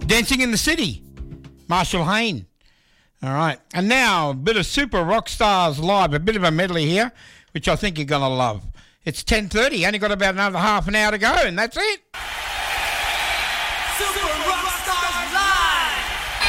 Dancing in the City, Marshall Hayne. All right. And now, a bit of Super Rock Stars Live, a bit of a medley here, which I think you're going to love. It's 10:30, only got about another half an hour to go, and that's it. Super Rock Stars Live!